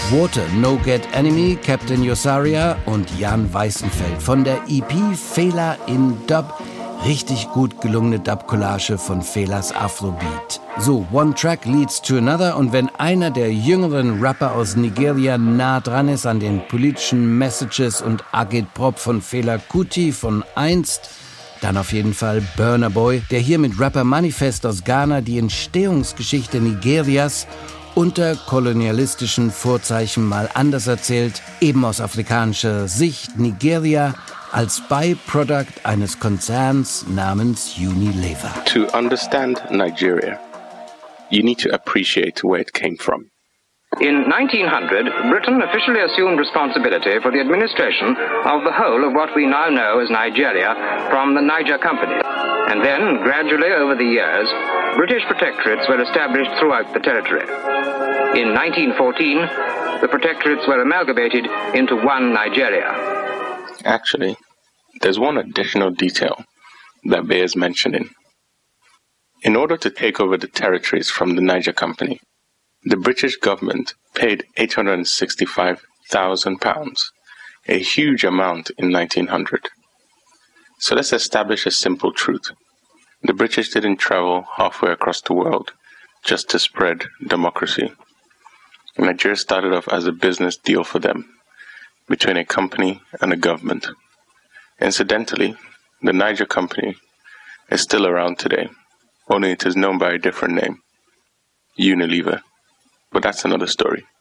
Water No Get Enemy, Captain Yosaria und Jan Weißenfeld von der EP Fela in Dub. Richtig gut gelungene Dub-Collage von Felas Afrobeat. So, one track leads to another, und wenn einer der jüngeren Rapper aus Nigeria nah dran ist an den politischen Messages und Agitprop von Fela Kuti von einst, dann auf jeden Fall Burna Boy, der hier mit Rapper Manifest aus Ghana die Entstehungsgeschichte Nigerias unter kolonialistischen Vorzeichen mal anders erzählt, eben aus afrikanischer Sicht Nigeria als Byproduct eines Konzerns namens Unilever. To understand Nigeria, you need to appreciate where it came from. In 1900, Britain officially assumed responsibility for the administration of the whole of what we now know as Nigeria from the Niger Company. And then, gradually over the years, British protectorates were established throughout the territory. In 1914, the protectorates were amalgamated into one Nigeria. Actually, there's one additional detail that bears mentioning. In order to take over the territories from the Niger Company, the British government paid £865,000, a huge amount in 1900. So let's establish a simple truth. The British didn't travel halfway across the world just to spread democracy. Nigeria started off as a business deal for them, between a company and a government. Incidentally, the Niger Company is still around today, only it is known by a different name, Unilever. But that's another story.